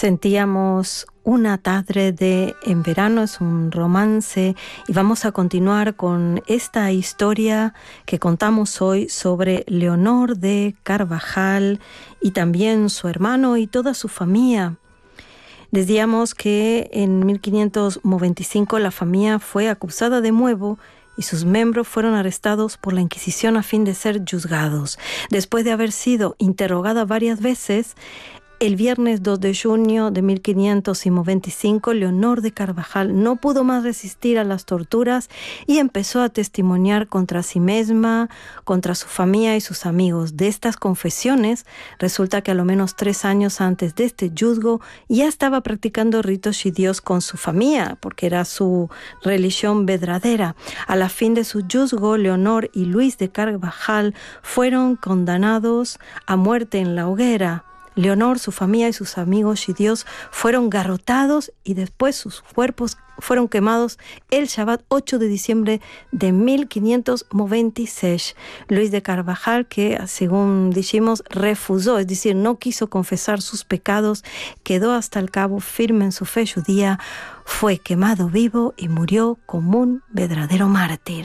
Sentíamos una tarde en verano, es un romance, y vamos a continuar con esta historia que contamos hoy sobre Leonor de Carvajal y también su hermano y toda su familia. Decíamos que en 1595 la familia fue acusada de nuevo y sus miembros fueron arrestados por la Inquisición a fin de ser juzgados. Después de haber sido interrogada varias veces, el viernes 2 de junio de 1595, Leonor de Carvajal no pudo más resistir a las torturas y empezó a testimoniar contra sí misma, contra su familia y sus amigos. De estas confesiones, resulta que a lo menos 3 años antes de este juzgo ya estaba practicando ritos judíos con su familia, porque era su religión verdadera. A la fin de su juzgo, Leonor y Luis de Carvajal fueron condenados a muerte en la hoguera. Leonor, su familia y sus amigos judíos fueron garrotados y después sus cuerpos fueron quemados el Shabbat 8 de diciembre de 1596. Luis de Carvajal, que según dijimos refusó, es decir, no quiso confesar sus pecados, quedó hasta el cabo firme en su fe judía, fue quemado vivo y murió como un verdadero mártir.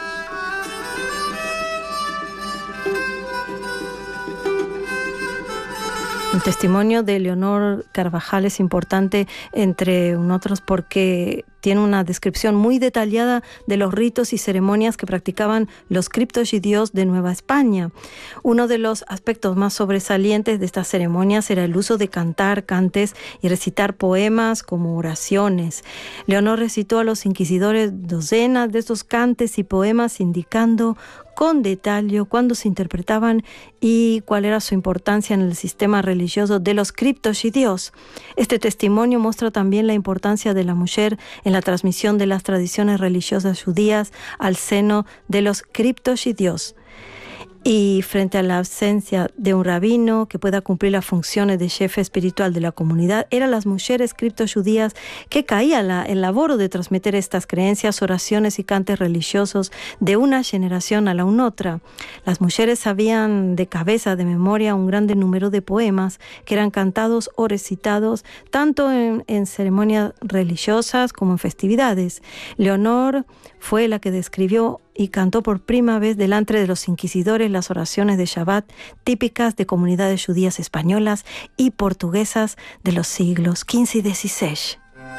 El testimonio de Leonor Carvajal es importante, entre otros, porque tiene una descripción muy detallada de los ritos y ceremonias que practicaban los criptojudíos de Nueva España. Uno de los aspectos más sobresalientes de estas ceremonias era el uso de cantar, cantes y recitar poemas como oraciones. Leonor recitó a los inquisidores docenas de estos cantes y poemas, indicando con detalle cuándo se interpretaban y cuál era su importancia en el sistema religioso de los criptojudíos. Este testimonio muestra también la importancia de la mujer en la transmisión de las tradiciones religiosas judías al seno de los criptojudíos. Y frente a la ausencia de un rabino que pueda cumplir las funciones de jefe espiritual de la comunidad, eran las mujeres criptojudías que caían en la labor de transmitir estas creencias, oraciones y cantes religiosos de una generación a la otra. Las mujeres sabían de cabeza, de memoria, un gran número de poemas que eran cantados o recitados tanto en ceremonias religiosas como en festividades. Leonor fue la que describió y cantó por primera vez delante de los inquisidores las oraciones de Shabbat típicas de comunidades judías españolas y portuguesas de los siglos XV y XVI.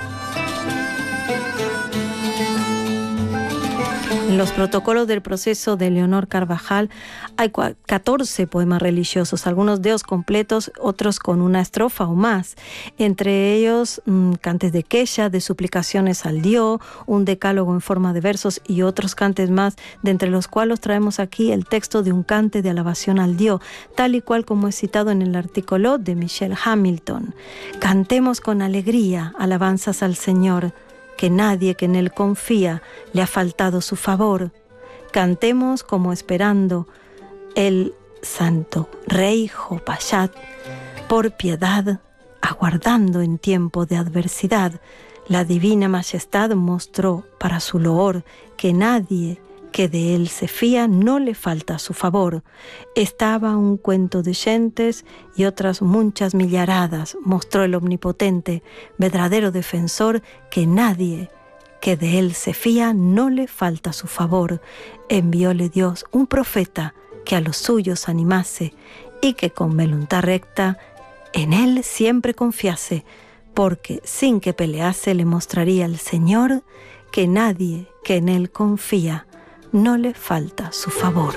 En los protocolos del proceso de Leonor Carvajal hay 14 poemas religiosos, algunos de ellos completos, otros con una estrofa o más. Entre ellos, cantes de queja, de suplicaciones al Dios, un decálogo en forma de versos y otros cantes más, de entre los cuales traemos aquí el texto de un cante de alabación al Dios, tal y cual como es citado en el artículo de Michelle Hamilton. Cantemos con alegría alabanzas al Señor, que nadie que en Él confía le ha faltado su favor. Cantemos como esperando el Santo Rey Jopayat, por piedad, aguardando en tiempo de adversidad. La divina majestad mostró para su loor que nadie que de él se fía no le falta su favor. Estaba un cuento de gentes y otras muchas millaradas, mostró el omnipotente, verdadero defensor, que nadie que de él se fía no le falta su favor. Envióle Dios un profeta que a los suyos animase y que con voluntad recta en él siempre confiase, porque sin que pelease le mostraría el Señor que nadie que en él confía no le falta su favor.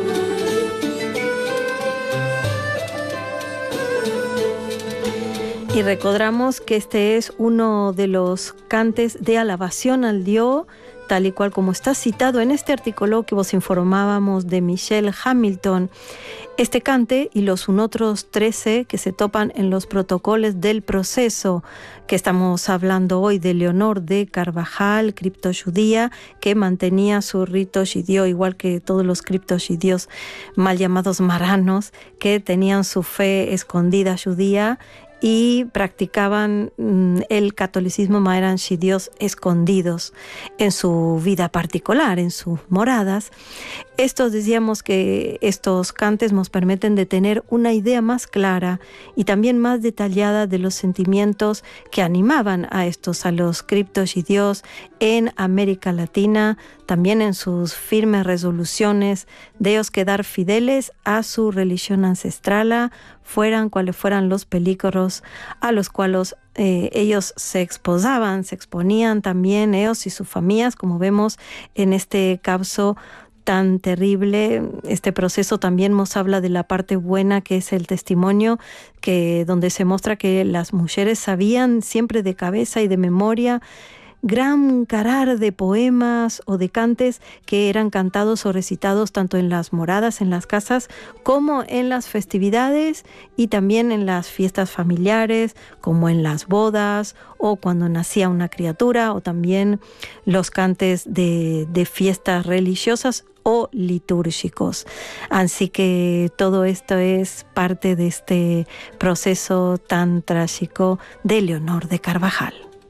Y recordamos que este es uno de los cantes de alabación al Dios, tal y cual como está citado en este artículo que vos informábamos de Michelle Hamilton. Este cante y los otros 13 que se topan en los protocolos del proceso, que estamos hablando hoy de Leonor de Carvajal, criptojudía, que mantenía su rito judío, igual que todos los criptojudíos mal llamados maranos, que tenían su fe escondida judía y practicaban el catolicismo Maeran Dios escondidos en su vida particular, en sus moradas. Estos decíamos que estos cantes nos permiten de tener una idea más clara y también más detallada de los sentimientos que animaban a los criptos y Dios en América Latina, también en sus firmes resoluciones de ellos quedar fideles a su religión ancestral, fueran cuales fueran los peligros a los cuales ellos se exponían también ellos y sus familias, como vemos en este caso tan terrible. Este proceso también nos habla de la parte buena, que es el testimonio, donde se muestra que las mujeres sabían siempre de cabeza y de memoria gran carar de poemas o de cantes que eran cantados o recitados tanto en las moradas, en las casas, como en las festividades y también en las fiestas familiares, como en las bodas o cuando nacía una criatura, o también los cantes de fiestas religiosas o litúrgicos. Así que todo esto es parte de este proceso tan trágico de Leonor de Carvajal.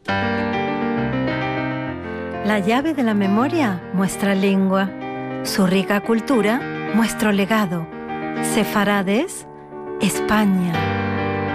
La llave de la memoria, nuestra lengua. Su rica cultura, nuestro legado. Sefarades, España.